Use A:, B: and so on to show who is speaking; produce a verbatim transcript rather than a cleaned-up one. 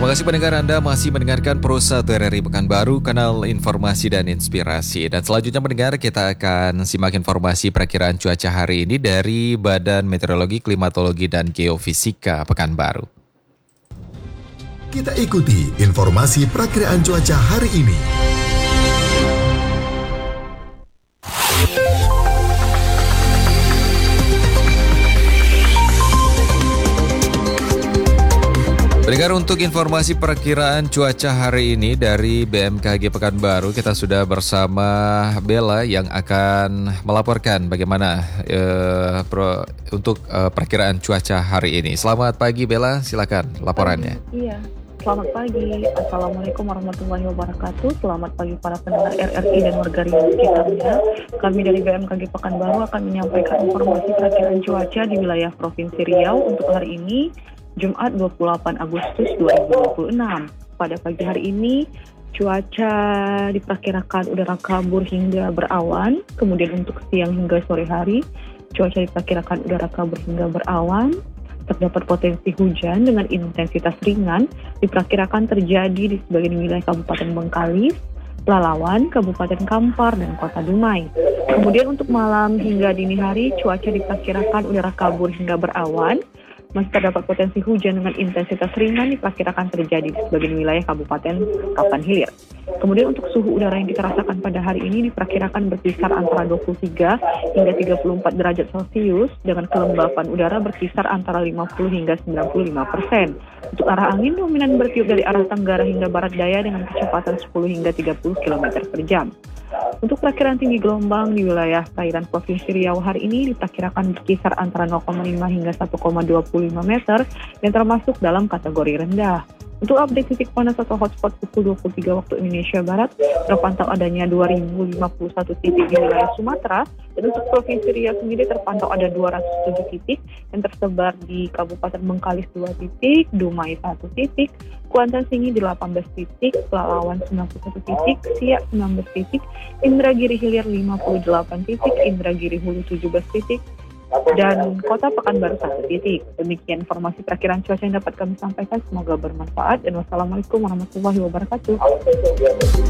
A: Terima kasih pendengar Anda masih mendengarkan Pro satu R R I Pekanbaru, kanal informasi dan inspirasi. Dan selanjutnya pendengar, kita akan simak informasi perakiraan cuaca hari ini dari Badan Meteorologi, Klimatologi, dan Geofisika Pekanbaru.
B: Kita ikuti informasi perakiraan cuaca hari ini.
A: Pendengar, untuk informasi perakiraan cuaca hari ini dari B M K G Pekanbaru, kita sudah bersama Bella yang akan melaporkan bagaimana eh, pro, untuk eh, perakiraan cuaca hari ini. Selamat pagi Bella, silakan laporannya.
C: Iya, selamat pagi. Assalamualaikum warahmatullahi wabarakatuh. Selamat pagi para pendengar R R I dan warga Riau sekitarnya. Kami dari B M K G Pekanbaru akan menyampaikan informasi perakiraan cuaca di wilayah Provinsi Riau untuk hari ini, Jumat dua puluh delapan Agustus dua ribu dua puluh enam. Pada pagi hari ini, cuaca diperkirakan udara kabur hingga berawan. Kemudian untuk siang hingga sore hari, cuaca diperkirakan udara kabur hingga berawan. Terdapat potensi hujan dengan intensitas ringan, diperkirakan terjadi di sebagian wilayah Kabupaten Bengkalis, Pelalawan, Kabupaten Kampar, dan Kota Dumai. Kemudian untuk malam hingga dini hari, cuaca diperkirakan udara kabur hingga berawan. Masih terdapat potensi hujan dengan intensitas ringan diperkirakan terjadi di sebagian wilayah Kabupaten Kapan Hilir. Kemudian untuk suhu udara yang kita rasakan pada hari ini diperkirakan berkisar antara dua puluh tiga hingga tiga puluh empat derajat Celcius dengan kelembapan udara berkisar antara lima puluh hingga sembilan puluh lima persen. Untuk arah angin dominan bertiup dari arah tenggara hingga barat daya dengan kecepatan sepuluh hingga tiga puluh kilometer per jam. Untuk perkiraan tinggi gelombang di wilayah perairan Provinsi Riau hari ini diperkirakan berkisar antara nol koma lima hingga satu koma dua lima meter yang termasuk dalam kategori rendah. Untuk update titik panas atau hotspot pukul dua puluh tiga waktu Indonesia Barat, terpantau adanya dua ribu lima puluh satu titik di wilayah Sumatera, dan untuk Provinsi Riau sendiri terpantau ada dua ratus tujuh titik yang tersebar di Kabupaten Bengkalis dua titik, Dumai satu titik, Kuantan Singi delapan belas titik, Pelalawan sembilan puluh satu titik, Siak sembilan belas titik, Indragiri Hilir lima puluh delapan titik, Indragiri Hulu tujuh belas titik, dan Kota Pekanbaru satu titik. Demikian informasi perakiraan cuaca yang dapat kami sampaikan. Semoga bermanfaat, dan wassalamualaikum warahmatullahi wabarakatuh.